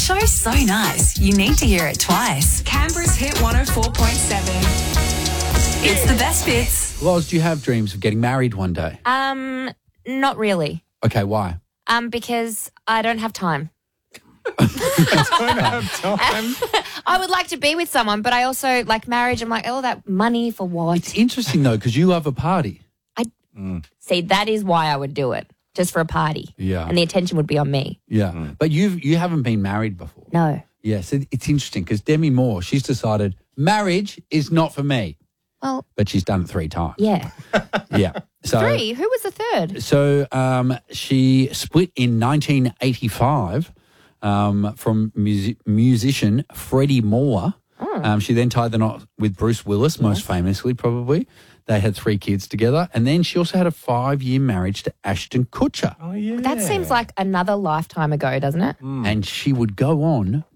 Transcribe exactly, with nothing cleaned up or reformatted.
show's so nice, you need to hear it twice. Canberra's Hit one oh four point seven. It's the best bits. Loz, do you have dreams of getting married one day? Um, not really. Okay, why? Um, because I don't have time. Don't have time. I would like to be with someone, but I also like marriage. I'm like, oh, that money for what? It's interesting, though, because you love a party. I see. That is why I would do it, just for a party. Yeah. And the attention would be on me. Yeah. But you've, you haven't been married before. No. Yes, it, it's interesting because Demi Moore, she's decided marriage is not for me. Well, But she's done it three times. yeah. Yeah. So, Three. Who was the third? So um, she split in nineteen eighty-five um, from music, musician Freddie Moore. Oh. Um, she then tied the knot with Bruce Willis, most famously probably. They had three kids together. And then she also had a five-year marriage to Ashton Kutcher. Oh, yeah. That seems like another lifetime ago, doesn't it? And she would go on